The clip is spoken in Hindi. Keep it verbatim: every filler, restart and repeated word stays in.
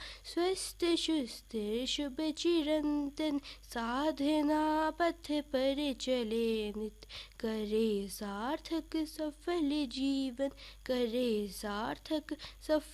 स्वस्थ सुस्थ शुभ चिरंतन साधना पथ पर चले नित। करे सार्थक सफल जीवन, करे सार्थक सफल